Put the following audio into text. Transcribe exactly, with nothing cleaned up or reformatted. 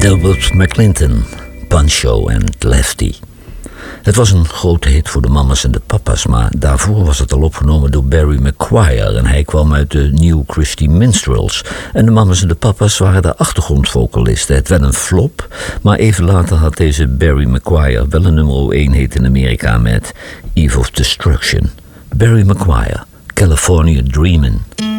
Delbert McClinton, Pancho en Lefty. Het was een grote hit voor de mama's en de papa's, maar daarvoor was het al opgenomen door Barry McGuire en hij kwam uit de New Christy Minstrels. En de mama's en de papa's waren de achtergrondvocalisten. Het werd een flop, maar even later had deze Barry McGuire wel een nummer één hit in Amerika met Eve of Destruction. Barry McGuire, California Dreamin'.